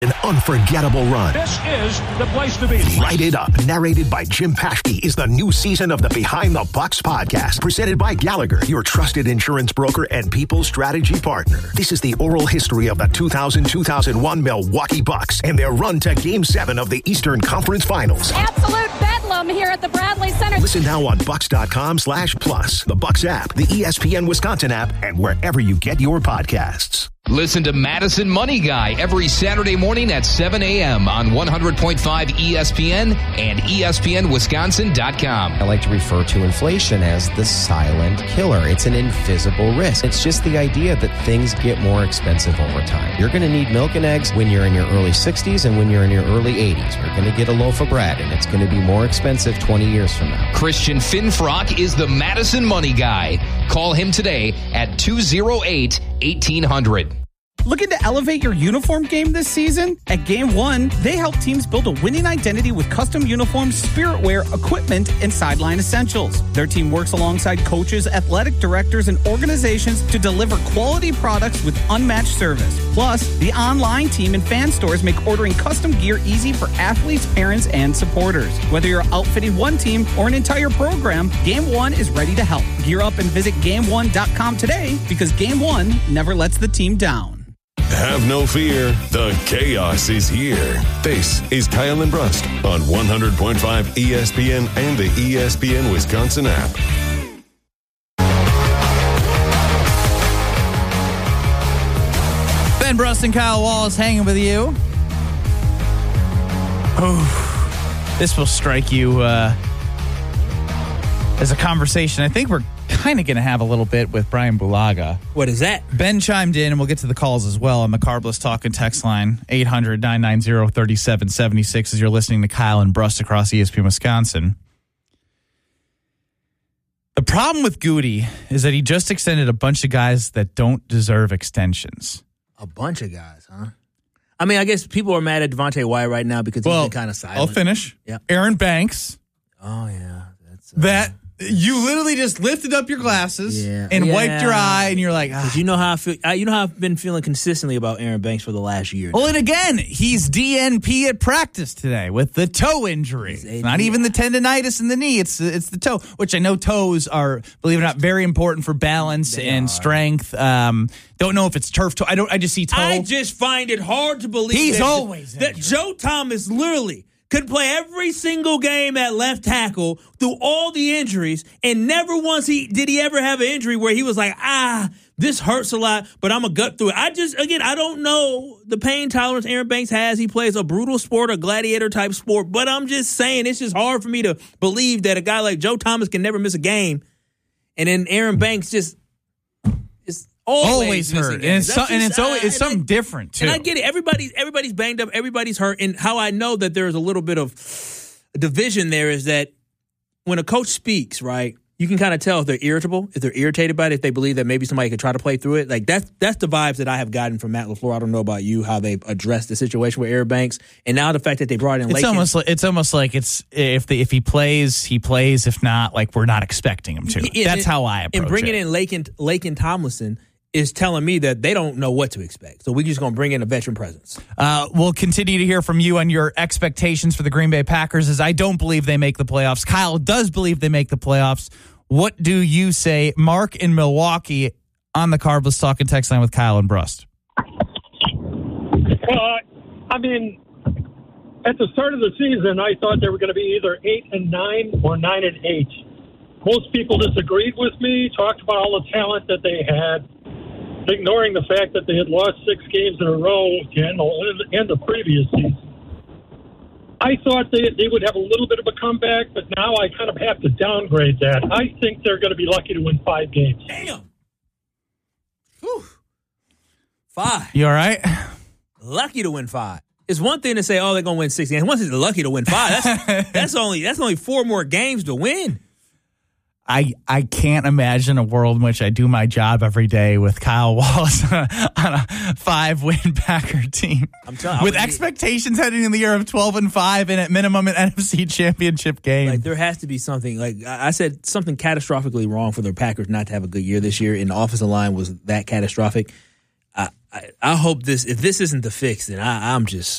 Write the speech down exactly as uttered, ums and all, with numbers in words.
An unforgettable run. This is the place to be. Light It Up, narrated by Jim Paschke, is the new season of the Behind the Bucks podcast, presented by Gallagher, your trusted insurance broker and people strategy partner. This is the oral history of the two thousand two thousand one Milwaukee Bucks and their run to Game seven of the Eastern Conference Finals. Absolute bedlam here at the Bradley Center. Listen now on Bucks.com slash plus, the Bucks app, the E S P N Wisconsin app, and wherever you get your podcasts. Listen to Madison Money Guy every Saturday morning at seven a.m. on one hundred point five E S P N and E S P N Wisconsin dot com. I like to refer to inflation as the silent killer. It's an invisible risk. It's just the idea that things get more expensive over time. You're going to need milk and eggs when you're in your early sixties and when you're in your early eighties. You're going to get a loaf of bread, and it's going to be more expensive twenty years from now. Christian Finfrock is the Madison Money Guy. Call him today at two oh eight, eighteen hundred. Looking to elevate your uniform game this season? At Game One, they help teams build a winning identity with custom uniforms, spirit wear, equipment, and sideline essentials. Their team works alongside coaches, athletic directors, and organizations to deliver quality products with unmatched service. Plus, the online team and fan stores make ordering custom gear easy for athletes, parents, and supporters. Whether you're outfitting one team or an entire program, Game One is ready to help. Gear up and visit game one dot com today, because Game One never lets the team down. Have no fear. The chaos is here. This is Kyle and Brust on one hundred point five E S P N and the E S P N Wisconsin app. Ben Brust and Kyle Wallace hanging with you. Oh, this will strike you uh, as a conversation I think we're kind of going to have a little bit with Brian Bulaga. What is that? Ben chimed in, and we'll get to the calls as well on the Carbless Talk and Text line, eight hundred, nine nine zero, three seven seven six, as you're listening to Kyle and Brust across E S P N Wisconsin. The problem with Goody is that he just extended a bunch of guys that don't deserve extensions. A bunch of guys, huh? I mean, I guess people are mad at Devontae Wyatt right now because well, he's been kind of silent. I'll finish. Yeah. Aaron Banks. Oh, yeah. That's, uh, that... You literally just lifted up your glasses yeah. and yeah. wiped your eye, and you're like, ah. You know how I feel. You know how I've been feeling consistently about Aaron Banks for the last year. Well, and again, he's D N P at practice today with the toe injury. It's not even the tendonitis in the knee; it's it's the toe, which I know toes are, believe it or not, very important for balance they and are. strength. Um, don't know if it's turf toe. I don't. I just see toe. I just find it hard to believe he's that, always that Joe Thomas literally could play every single game at left tackle through all the injuries, and never once he did he ever have an injury where he was like, ah, this hurts a lot, but I'm a gut through it. I just, again, I don't know the pain tolerance Aaron Banks has. He plays a brutal sport, a gladiator type sport, but I'm just saying it's just hard for me to believe that a guy like Joe Thomas can never miss a game, and then Aaron Banks just is always, always hurt, and it's, so, and it's uh, always it's something I, different too. And I get it. Everybody's everybody's banged up. Everybody's hurt. And how I know that there's a little bit of division there is that when a coach speaks, right, you can kind of tell if they're irritable, if they're irritated by it, if they believe that maybe somebody could try to play through it. Like that's that's the vibes that I have gotten from Matt LaFleur. I don't know about you, how they've addressed the situation with Aaron Banks, and now the fact that they brought in it's Lakin. almost like, it's almost like it's if the, if he plays, he plays. If not, like we're not expecting him to. Yeah, that's and, how I approach it. And bringing in Lakin Lakin Tomlinson is telling me that they don't know what to expect. So we're just going to bring in a veteran presence. Uh, we'll continue to hear from you on your expectations for the Green Bay Packers, as I don't believe they make the playoffs. Kyle does believe they make the playoffs. What do you say? Mark in Milwaukee on the Carbless Talk and Text line with Kyle and Brust. Well, I mean, at the start of the season, I thought they were going to be either eight and nine or nine and eight. Most people disagreed with me, talked about all the talent that they had, ignoring the fact that they had lost six games in a row in the previous season. I thought they they would have a little bit of a comeback, but now I kind of have to downgrade that. I think they're going to be lucky to win five games. Damn. Whew. Five. You all right? Lucky to win five. It's one thing to say, oh, they're going to win six games. Once it's lucky to win five, that's, that's only that's only four more games to win. I, I can't imagine a world in which I do my job every day with Kyle Wallace on a five-win Packer team. I'm telling with expectations be, heading in the year of twelve and five and at minimum an N F C championship game. Like there has to be something, like I said, something catastrophically wrong for the Packers not to have a good year this year, and the offensive line was that catastrophic. I, I, I hope this. If this isn't the fix, then I, I'm just